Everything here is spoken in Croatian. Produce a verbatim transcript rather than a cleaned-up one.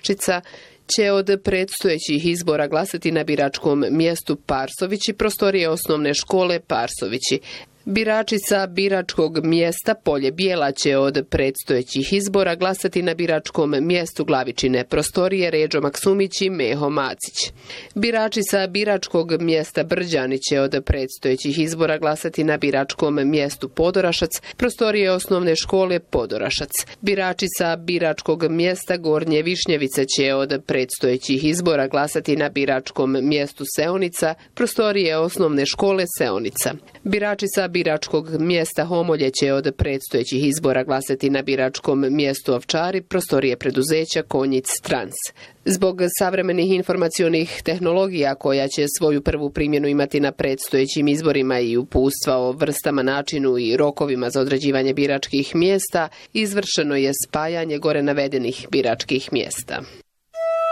Biračica će od predstojećih izbora glasati na biračkom mjestu Parsovići, prostorije osnovne škole Parsovići. Biračica biračkog mjesta Polje Bijela će od predstojećih izbora glasati na biračkom mjestu Glavičine, prostorije Ređo Maksumić i Meho Macić. Biračica biračkog mjesta Brđani će od predstojećih izbora glasati na biračkom mjestu Podorašac, prostorije osnovne škole Podorašac. Biračica biračkog mjesta Gornje Višnjevice će od predstojećih izbora glasati na biračkom mjestu Seonica, prostorije osnovne škole Seonica. Biračica biračkog mjesta Homolje će od predstojećih izbora glasati na biračkom mjestu Ovčari, prostorije preduzeća Konjic Trans. Zbog savremenih informacionih tehnologija koja će svoju prvu primjenu imati na predstojećim izborima i uputstva o vrstama, načinu i rokovima za određivanje biračkih mjesta, izvršeno je spajanje gore navedenih biračkih mjesta.